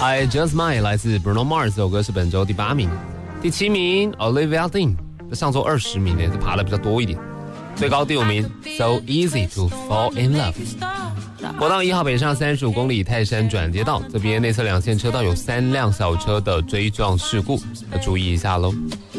I Just Might 来自 Bruno Mars 这首歌是本周第8名。第7名 Olivia Dean 在上周20名呢，这爬的比较多一点。最高第5名 So Easy to Fall in Love。国道1号北上35公里泰山转接道，这边内侧2线车道有3辆小车的追撞事故，要注意一下咯。